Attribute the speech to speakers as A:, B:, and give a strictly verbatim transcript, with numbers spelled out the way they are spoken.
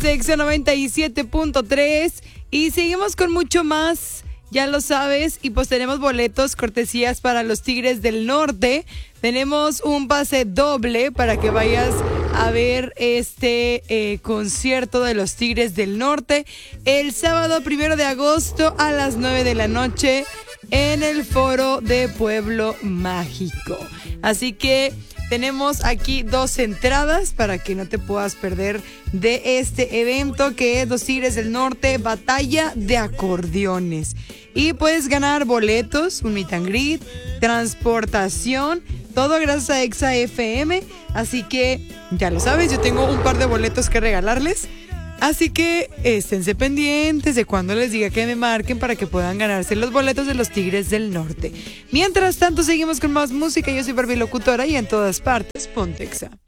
A: Exa noventa y siete punto tres y seguimos con mucho más, ya lo sabes, y pues tenemos boletos, cortesías para los Tigres del Norte. Tenemos un pase doble para que vayas a ver este eh, concierto de los Tigres del Norte el sábado primero de agosto a las nueve de la noche en el Foro de Pueblo Mágico. Así que tenemos aquí dos entradas para que no te puedas perder de este evento que es Los Tigres del Norte, Batalla de Acordeones. Y puedes ganar boletos, un meet and greet, transportación, todo gracias a Exa F M. Así que ya lo sabes, yo tengo un par de boletos que regalarles. Así que esténse pendientes de cuando les diga que me marquen para que puedan ganarse los boletos de los Tigres del Norte. Mientras tanto, seguimos con más música. Yo soy Barbie Locutora y en todas partes, ponte Exa.